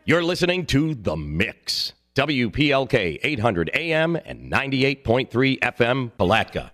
You're listening to The Mix. WPLK 800 AM and 98.3 FM, Palatka.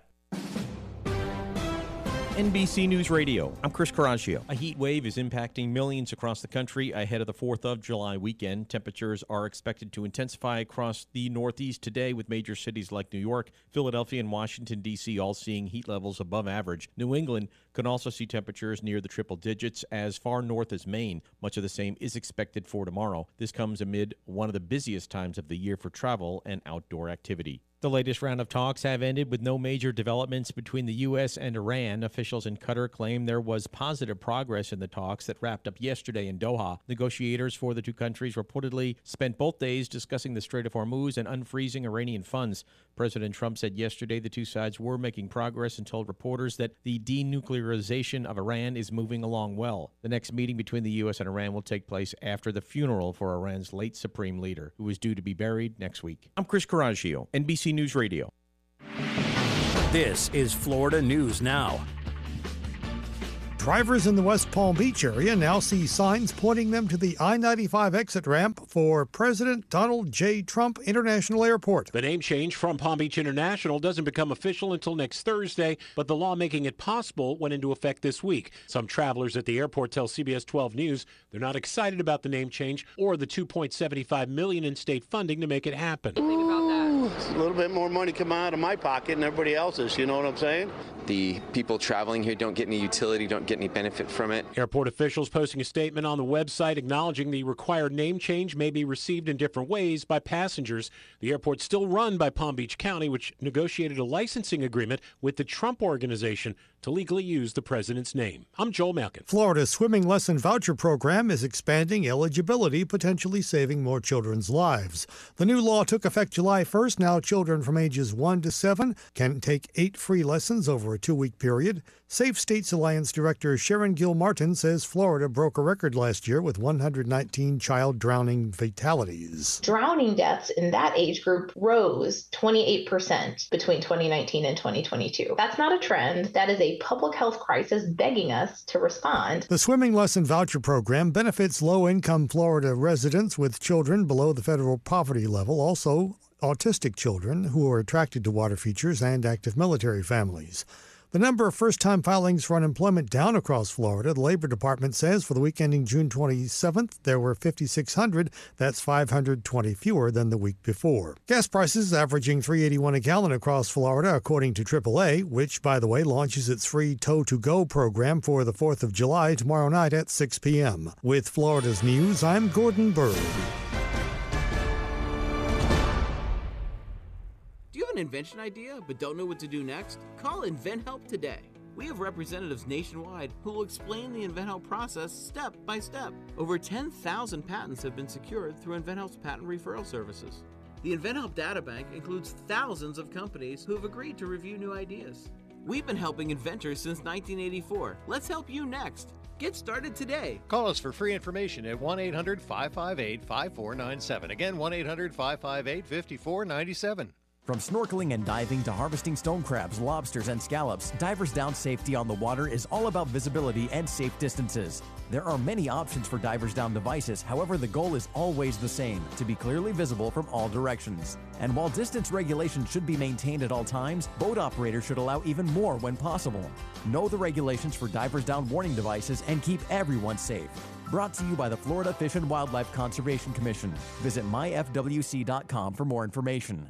NBC News Radio, I'm Chris Coraggio. A heat wave is impacting millions across the country ahead of the 4th of July weekend. Temperatures are expected to intensify across the Northeast today, with major cities like New York, Philadelphia, and Washington, D.C. all seeing heat levels above average. New England could also see temperatures near the triple digits as far north as Maine. Much of the same is expected for tomorrow. This comes amid one of the busiest times of the year for travel and outdoor activity. The latest round of talks have ended with no major developments between the U.S. and Iran. Officials in Qatar claim there was positive progress in the talks that wrapped up yesterday in Doha. Negotiators for the two countries reportedly spent both days discussing the Strait of Hormuz and unfreezing Iranian funds. President Trump said yesterday the two sides were making progress and told reporters that the denuclearization of Iran is moving along well. The next meeting between the U.S. and Iran will take place after the funeral for Iran's late supreme leader, who is due to be buried next week. I'm Chris Coraggio, NBC News Radio. This is Florida News Now. Drivers in the West Palm Beach area now see signs pointing them to the I-95 exit ramp for President Donald J. Trump International Airport. The name change from Palm Beach International doesn't become official until next Thursday, but the law making it possible went into effect this week. Some travelers at the airport tell CBS 12 News they're not excited about the name change or the $2.75 million in state funding to make it happen. Think about that. A little bit more money coming out of my pocket than everybody else's, you know what I'm saying? The people traveling here don't get any utility, don't get any benefit from it. Airport officials posting a statement on the website acknowledging the required name change may be received in different ways by passengers. The airport's still run by Palm Beach County, which negotiated a licensing agreement with the Trump Organization to legally use the president's name. I'm Joel Malkin. Florida's swimming lesson voucher program is expanding eligibility, potentially saving more children's lives. The new law took effect July 1st. Now children from ages 1 to 7 can take 8 free lessons over a 2-week period. Safe States Alliance Director Sharon Gill Martin says Florida broke a record last year with 119 child drowning fatalities. Drowning deaths in that age group rose 28% between 2019 and 2022. That's not a trend. That is a public health crisis begging us to respond. The swimming lesson voucher program benefits low-income Florida residents with children below the federal poverty level, also autistic children who are attracted to water features, and active military families. The number of first-time filings for unemployment down across Florida. The Labor Department says for the week ending June 27th, there were 5,600. That's 520 fewer than the week before. Gas prices averaging $3.81 a gallon across Florida, according to AAA, which, by the way, launches its free Tow-to-Go program for the 4th of July tomorrow night at 6 p.m. With Florida's News, I'm Gordon Bird. An invention idea but don't know what to do next? Call InventHelp today. We have representatives nationwide who will explain the InventHelp process step by step. Over 10,000 patents have been secured through InventHelp's patent referral services. The InventHelp databank includes thousands of companies who have agreed to review new ideas. We've been helping inventors since 1984. Let's help you next. Get started today. Call us for free information at 1-800-558-5497. Again, 1-800-558-5497. From snorkeling and diving to harvesting stone crabs, lobsters, and scallops, Divers Down safety on the water is all about visibility and safe distances. There are many options for Divers Down devices, however, the goal is always the same, to be clearly visible from all directions. And while distance regulations should be maintained at all times, boat operators should allow even more when possible. Know the regulations for Divers Down warning devices and keep everyone safe. Brought to you by the Florida Fish and Wildlife Conservation Commission. Visit myfwc.com for more information.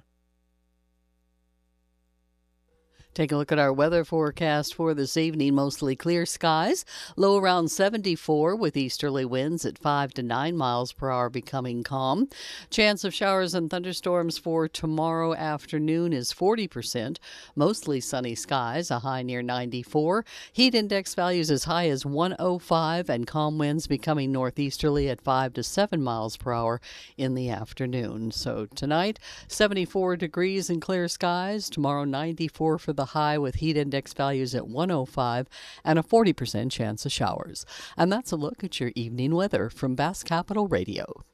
Take a look at our weather forecast for this evening. Mostly clear skies. Low around 74 with easterly winds at 5 to 9 miles per hour becoming calm. Chance of showers and thunderstorms for tomorrow afternoon is 40%. Mostly sunny skies, a high near 94. Heat index values as high as 105 and calm winds becoming northeasterly at 5 to 7 miles per hour in the afternoon. So tonight, 74 degrees and clear skies. Tomorrow, 94 for the high with heat index values at 105 and a 40% chance of showers. And that's a look at your evening weather from Bass Capital Radio.